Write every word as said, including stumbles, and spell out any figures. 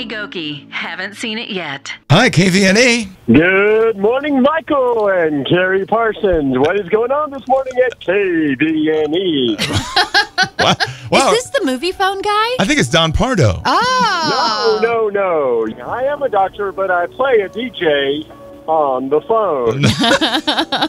Annie Gokey. Haven't seen it yet. Hi, K V N E. Good morning, Michael and Carrie Parsons. What is going on this morning at K V N E? Wow. Wow. Is this the movie phone guy? I think it's Don Pardo. Oh. No, no, no. I am a doctor, but I play a D J on the phone.